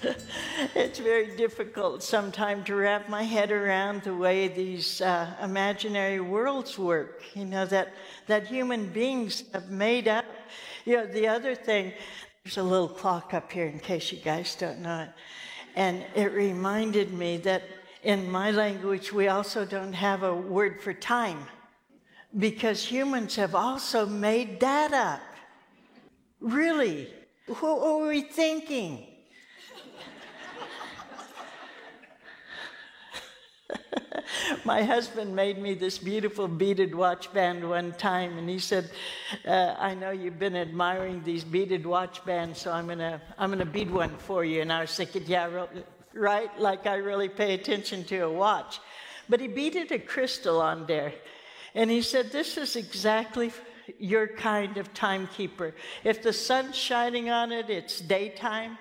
It's very difficult sometimes to wrap my head around the way these imaginary worlds work, that human beings have made up. The other thing, there's a little clock up here in case you guys don't know it, and it reminded me that in my language we also don't have a word for time, because humans have also made that up. Really? What were we thinking? My husband made me this beautiful beaded watch band one time, and he said, I know you've been admiring these beaded watch bands, so I'm gonna bead one for you. And I was thinking, yeah, right, like I really pay attention to a watch. But he beaded a crystal on there, and he said, this is exactly your kind of timekeeper. If the sun's shining on it, it's daytime.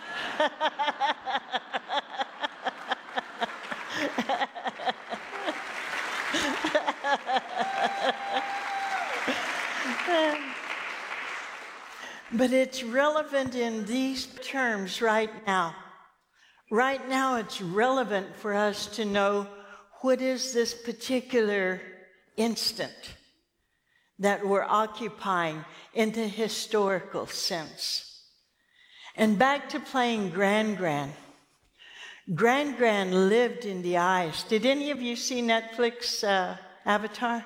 But it's relevant in these terms right now. Right now, it's relevant for us to know what is this particular instant that we're occupying in the historical sense. And back to playing Gran Gran. Gran Gran lived in the ice. Did any of you see Netflix Avatar?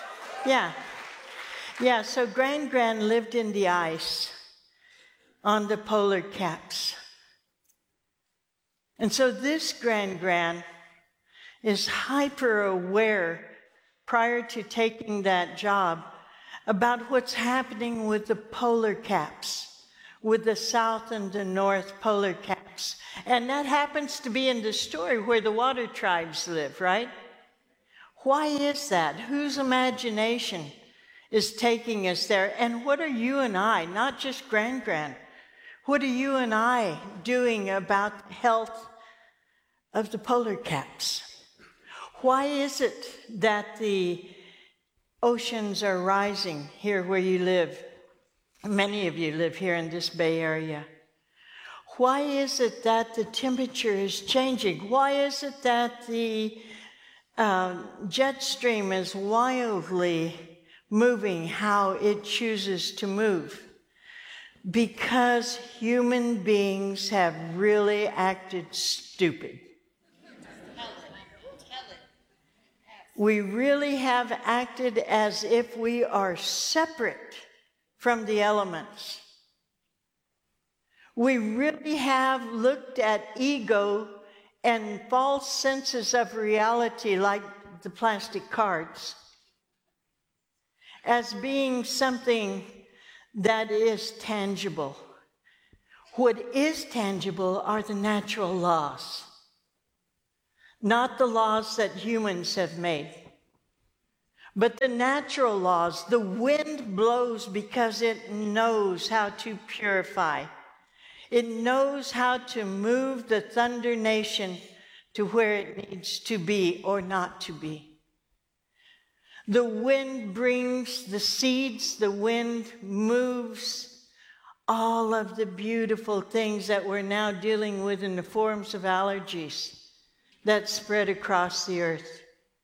Yeah, so Gran Gran lived in the ice on the polar caps. And so this Gran Gran is hyper aware prior to taking that job about what's happening with the polar caps, with the south and the north polar caps. And that happens to be in the story where the water tribes live, right? Why is that? Whose imagination is taking us there? And what are you and I, not just Gran Gran, what are you and I doing about the health of the polar caps? Why is it that the oceans are rising here where you live? Many of you live here in this Bay Area. Why is it that the temperature is changing? Why is it that the jet stream is wildly moving how it chooses to move? Because human beings have really acted stupid. We really have acted as if we are separate from the elements. We really have looked at ego and false senses of reality, like the plastic cards, as being something that is tangible. What is tangible are the natural laws, not the laws that humans have made, but the natural laws. The wind blows because it knows how to purify. It knows how to move the thunder nation to where it needs to be or not to be. The wind brings the seeds, the wind moves all of the beautiful things that we're now dealing with in the forms of allergies that spread across the earth.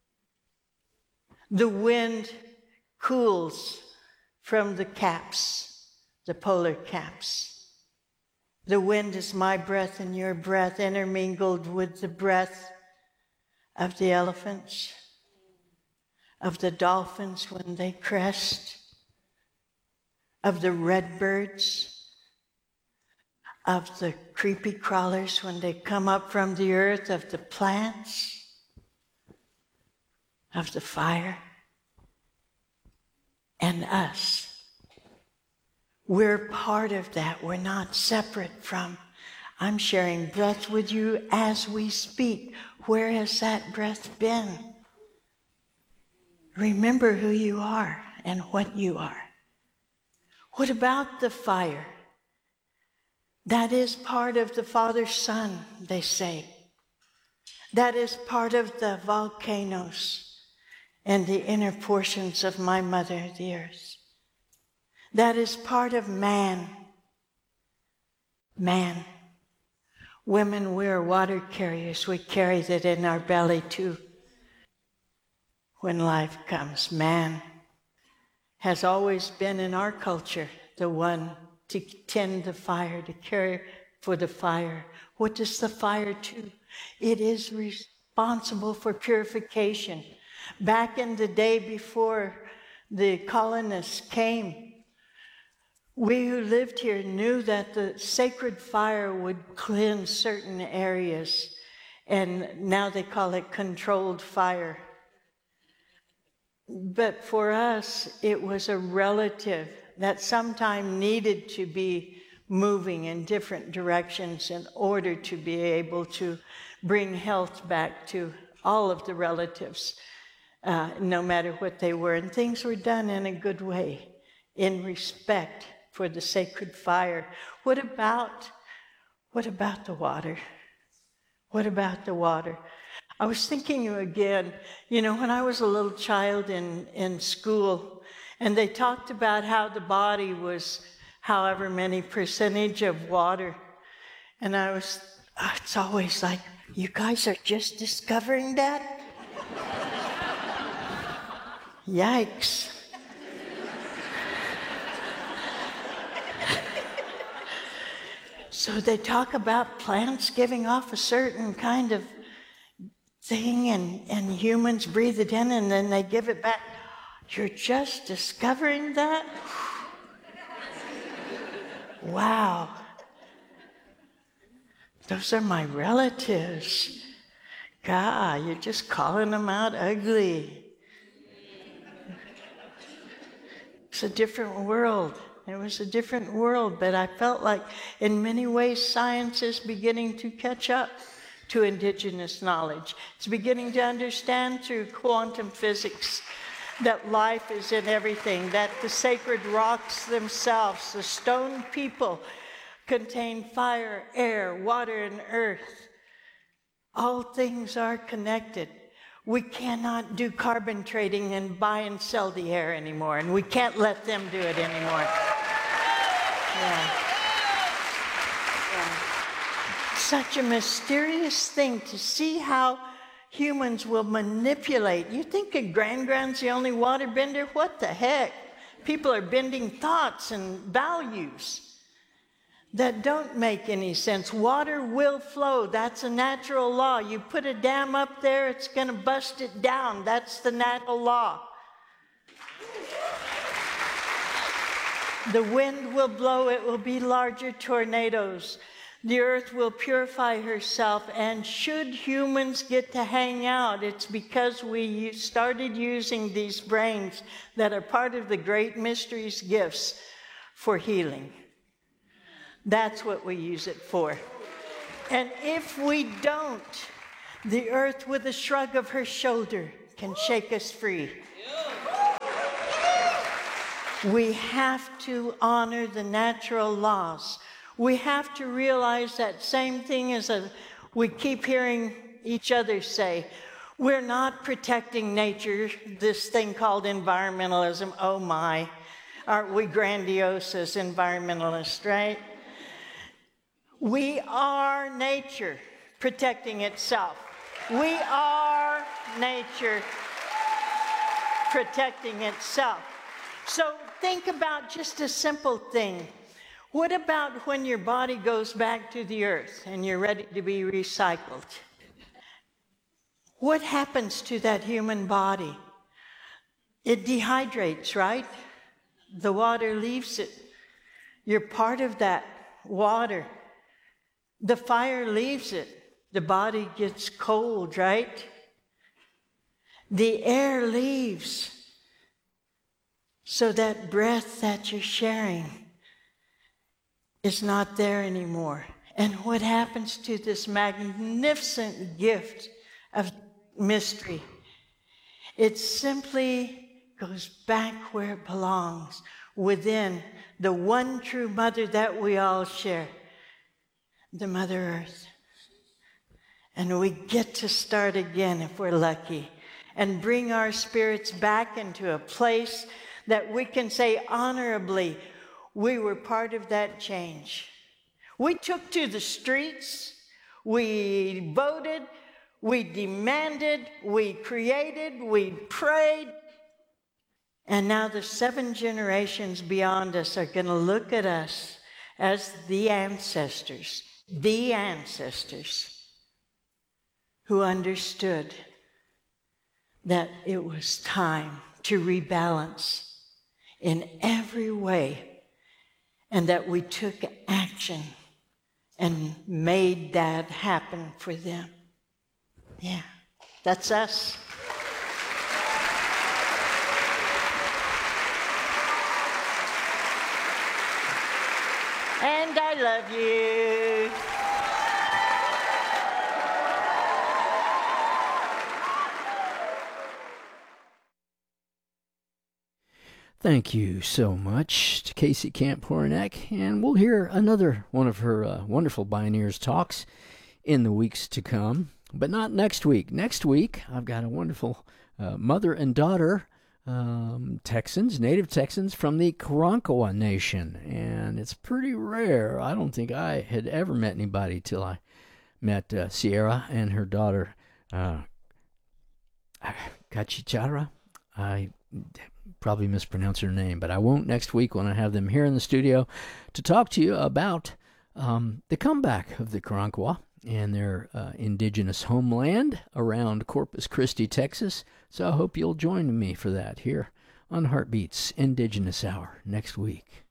The wind cools from the caps, the polar caps. The wind is my breath and your breath, intermingled with the breath of the elephants, of the dolphins when they crest, of the redbirds, of the creepy crawlers when they come up from the earth, of the plants, of the fire, and us. We're part of that. We're not separate from. I'm sharing breath with you as we speak. Where has that breath been? Remember who you are and what you are. What about the fire? That is part of the Father's Son, they say. That is part of the volcanoes and the inner portions of my mother, the earth. That is part of man. Man. Women, we're water carriers. We carry that in our belly too. When life comes, man has always been in our culture the one to tend the fire, to care for the fire. What does the fire do? It is responsible for purification. Back in the day before the colonists came, we who lived here knew that the sacred fire would cleanse certain areas, and now they call it controlled fire. But for us, it was a relative that sometimes needed to be moving in different directions in order to be able to bring health back to all of the relatives, no matter what they were. And things were done in a good way, in respect for the sacred fire. What about the water? What about the water? I was thinking again, when I was a little child in school, and they talked about how the body was however many percentage of water. And it's always like, you guys are just discovering that? Yikes. So they talk about plants giving off a certain kind of thing, and humans breathe it in and then they give it back. You're just discovering that? Wow. Those are my relatives. God, you're just calling them out ugly. It's a different world. It was a different world, but I felt like in many ways science is beginning to catch up to indigenous knowledge. It's beginning to understand through quantum physics that life is in everything, that the sacred rocks themselves, the stone people, contain fire, air, water, and earth. All things are connected. We cannot do carbon trading and buy and sell the air anymore, and we can't let them do it anymore. Yeah. Such a mysterious thing to see how humans will manipulate. You think a grand-grand's the only water bender? What the heck? People are bending thoughts and values that don't make any sense. Water will flow. That's a natural law. You put a dam up there, it's going to bust it down. That's the natural law. The wind will blow. It will be larger tornadoes. The earth will purify herself, and should humans get to hang out, it's because we started using these brains that are part of the great mysteries gifts for healing. That's what we use it for. And if we don't, the earth with a shrug of her shoulder can shake us free. We have to honor the natural laws. We have to realize that same thing as we keep hearing each other say. We're not protecting nature, this thing called environmentalism. Oh my, aren't we grandiose as environmentalists, right? We are nature protecting itself. We are nature protecting itself. So think about just a simple thing. What about when your body goes back to the earth and you're ready to be recycled? What happens to that human body? It dehydrates, right? The water leaves it. You're part of that water. The fire leaves it. The body gets cold, right? The air leaves. So that breath that you're sharing is not there anymore. And what happens to this magnificent gift of mystery? It simply goes back where it belongs, within the one true mother that we all share, the Mother Earth. And we get to start again if we're lucky, and bring our spirits back into a place that we can say honorably, we were part of that change. We took to the streets. we voted, we demanded, we created, we prayed. And now the 7 generations beyond us are going to look at us as the ancestors who understood that it was time to rebalance in every way, and that we took action and made that happen for them. Yeah, that's us. And I love you. Thank you so much to Casey Camp Hornak, and we'll hear another one of her wonderful Bioneers talks in the weeks to come, but not next week. Next week, I've got a wonderful mother and daughter Texans, native Texans from the Karankawa Nation, and it's pretty rare. I don't think I had ever met anybody till I met Sierra and her daughter, Kachichara. I probably mispronounce her name, but I won't next week when I have them here in the studio to talk to you about the comeback of the Karankawa and their indigenous homeland around Corpus Christi, Texas. So I hope you'll join me for that here on Heartbeats Indigenous Hour next week.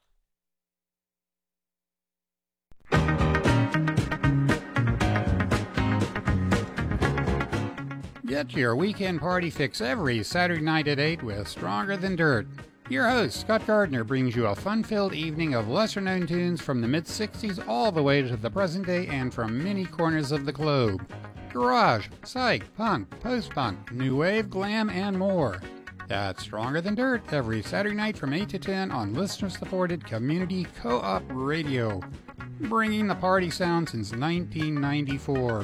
Get your weekend party fix every Saturday night at 8 with Stronger Than Dirt. Your host, Scott Gardner, brings you a fun-filled evening of lesser-known tunes from the mid-'60s all the way to the present day and from many corners of the globe. Garage, psych, punk, post-punk, new wave, glam, and more. That's Stronger Than Dirt every Saturday night from 8 to 10 on listener-supported community co-op radio. Bringing the party sound since 1994.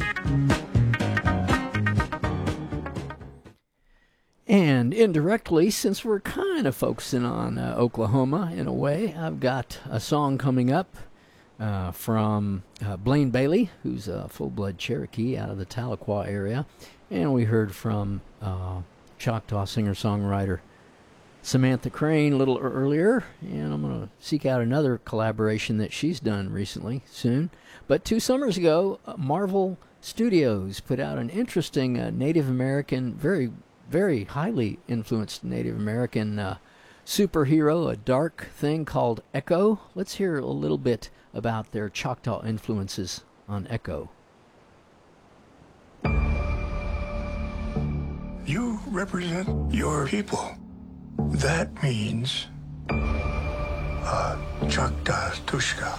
And indirectly, since we're kind of focusing on Oklahoma in a way, I've got a song coming up from Blaine Bailey, who's a full-blood Cherokee out of the Tahlequah area. And we heard from Choctaw singer-songwriter Samantha Crane a little earlier. And I'm going to seek out another collaboration that she's done recently, soon. But 2 summers ago, Marvel Studios put out an interesting Native American, very highly influenced Native American superhero, a dark thing called Echo. Let's hear a little bit about their Choctaw influences on Echo. You represent your people. That means Choctaw Tushka.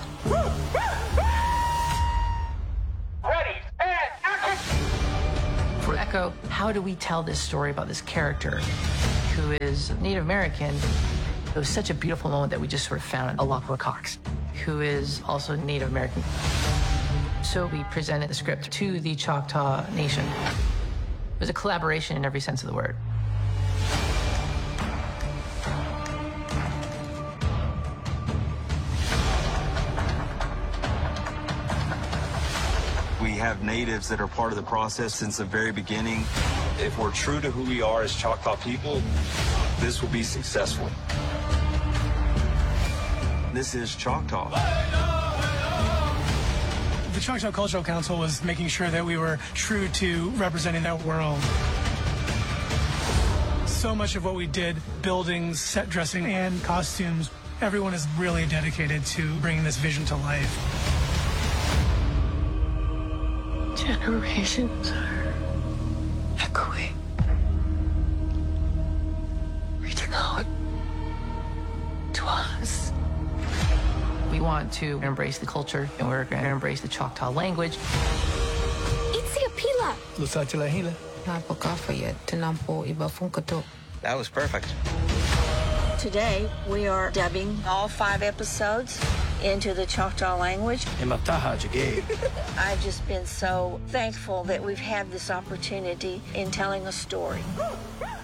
Ready, and action! For Echo, how do we tell this story about this character who is Native American? It was such a beautiful moment that we just sort of found Alakwa Cox, who is also Native American. So we presented the script to the Choctaw Nation. It was a collaboration in every sense of the word. We have natives that are part of the process since the very beginning. If we're true to who we are as Choctaw people, this will be successful. This is Choctaw. The Choctaw Cultural Council was making sure that we were true to representing that world. So much of what we did, buildings, set dressing, and costumes, everyone is really dedicated to bringing this vision to life. Generations are echoing, reaching out to us. We want to embrace the culture, and we're going to embrace the Choctaw language. That was perfect. Today, we are dubbing all 5 episodes into the Choctaw language. I've just been so thankful that we've had this opportunity in telling a story.